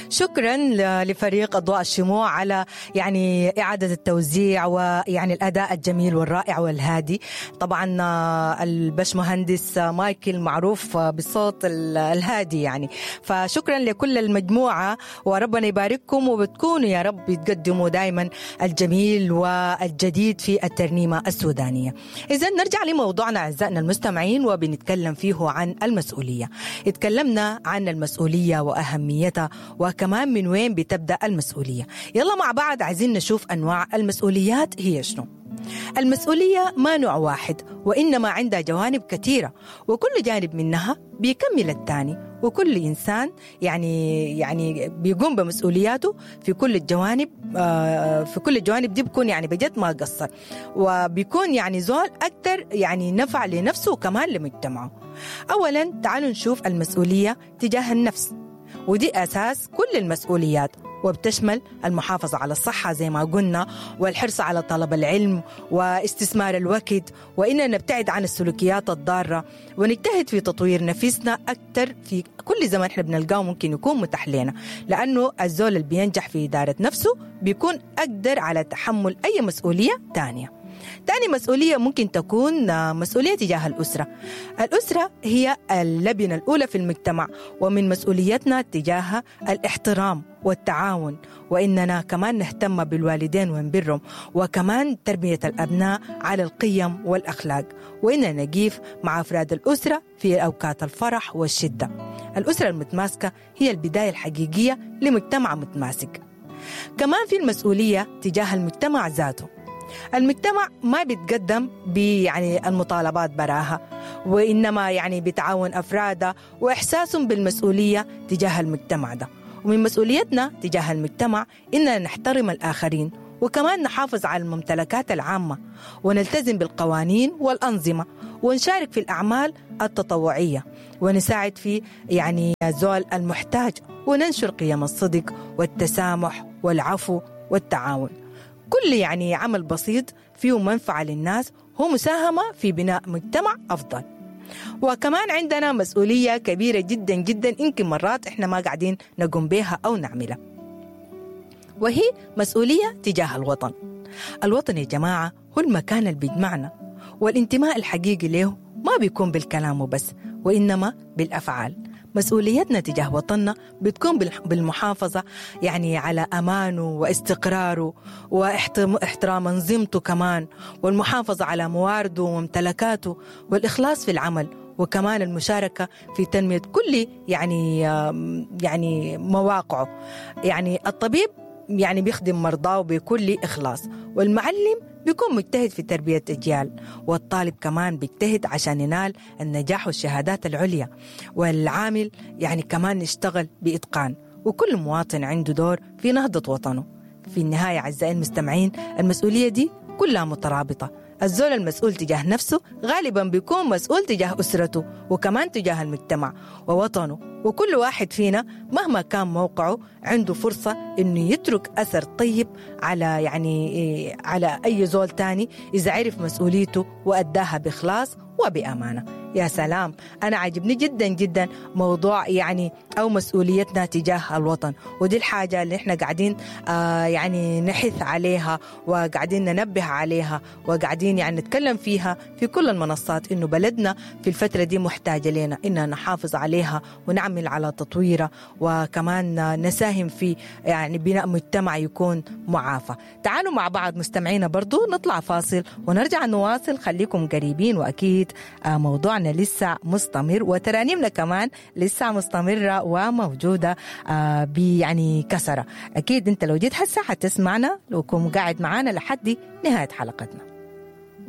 شكرا لفريق أضواء الشموع على يعني إعادة التوزيع ويعني الأداء الجميل والرائع والهادي. طبعا البشمهندس مايكل معروف بالصوت الهادي يعني، فشكرا لكل المجموعة وربنا يبارككم وبتكونوا يا رب يتقدموا دائما الجميل والجديد في الترنيمة السودانية. إذن نرجع لموضوعنا أعزائنا المستمعين وبنتكلم فيه عن المسؤولية. اتكلمنا عن المسؤولية وأهميتها وكمان من وين بتبدأ المسؤولية. يلا مع بعض عايزين نشوف أنواع المسؤوليات هي شنو. المسؤولية ما نوع واحد وإنما عندها جوانب كثيرة، وكل جانب منها بيكمل الثاني، وكل إنسان يعني بيقوم بمسؤولياته في كل الجوانب. في كل الجوانب دي بيكون يعني بجد ما قصر، وبيكون يعني زول أكثر يعني نفع لنفسه وكمان لمجتمعه. أولا تعالوا نشوف المسؤولية تجاه النفس، ودي أساس كل المسؤوليات، وبتشمل المحافظة على الصحة زي ما قلنا، والحرص على طلب العلم واستثمار الوقت، وإننا نبتعد عن السلوكيات الضارة، ونجتهد في تطوير نفسنا أكثر في كل زمن احنا بنلقاه ممكن يكون متاح لنا، لأنه الزول اللي بينجح في إدارة نفسه بيكون أقدر على تحمل أي مسؤولية تانية. تاني مسؤولية ممكن تكون مسؤولية تجاه الأسرة. الأسرة هي اللبنة الأولى في المجتمع، ومن مسؤوليتنا تجاهها الاحترام والتعاون، وإننا كمان نهتم بالوالدين ونبرهم، وكمان تربية الأبناء على القيم والأخلاق، وإننا نقيف مع أفراد الأسرة في أوقات الفرح والشدة. الأسرة المتماسكة هي البداية الحقيقية لمجتمع متماسك. كمان في المسؤولية تجاه المجتمع ذاته. المجتمع ما بيتقدم يعني المطالبات براها، وإنما يعني بتعاون أفراده وإحساسهم بالمسؤولية تجاه المجتمع ده. ومن مسؤوليتنا تجاه المجتمع إننا نحترم الآخرين، وكمان نحافظ على الممتلكات العامة، ونلتزم بالقوانين والأنظمة، ونشارك في الأعمال التطوعية، ونساعد في يعني الزول المحتاج، وننشر قيم الصدق والتسامح والعفو والتعاون. كل يعني عمل بسيط فيه منفعة للناس هو مساهمة في بناء مجتمع أفضل. وكمان عندنا مسؤولية كبيرة جدا جدا يمكن مرات إحنا ما قاعدين نقوم بها أو نعملها، وهي مسؤولية تجاه الوطن. الوطن يا جماعة هو المكان اللي بيجمعنا، والانتماء الحقيقي له ما بيكون بالكلام وبس، وإنما بالأفعال. مسؤوليتنا تجاه وطننا بتكون بالمحافظة يعني على أمانه واستقراره واحترام أنظمته كمان، والمحافظة على موارده وممتلكاته، والإخلاص في العمل، وكمان المشاركة في تنمية كل يعني مواقعه. يعني الطبيب يعني بيخدم مرضاه بكل إخلاص، والمعلم بيكون مجتهد في تربية أجيال، والطالب كمان بيجتهد عشان ينال النجاح والشهادات العليا، والعامل يعني كمان يشتغل بإتقان، وكل مواطن عنده دور في نهضة وطنه. في النهاية أعزائي المستمعين، المسؤولية دي كلها مترابطة. الزول المسؤول تجاه نفسه غالبا بيكون مسؤول تجاه أسرته، وكمان تجاه المجتمع ووطنه، وكل واحد فينا مهما كان موقعه عنده فرصة إنه يترك أثر طيب على أي زول تاني إذا عرف مسؤوليته وأداها بإخلاص وبأمانة. يا سلام، أنا عجبني جدا جدا موضوع يعني أو مسؤوليتنا تجاه الوطن، ودي الحاجة اللي إحنا قاعدين يعني نحث عليها، وقاعدين ننبه عليها، وقاعدين يعني نتكلم فيها في كل المنصات، إنه بلدنا في الفترة دي محتاجة لنا إننا نحافظ عليها ونعمل على تطويرها، وكمان نساهم في يعني بناء مجتمع يكون معافى. تعالوا مع بعض مستمعينا برضو نطلع فاصل ونرجع نواصل. خليكم قريبين، وأكيد موضوعنا لسه مستمر، وترانيمنا كمان لسه مستمرة وموجودة يعني كسرة. أكيد أنت لو جيت هسه حتسمعنا، لو كنت قاعد معانا لحد نهاية حلقتنا.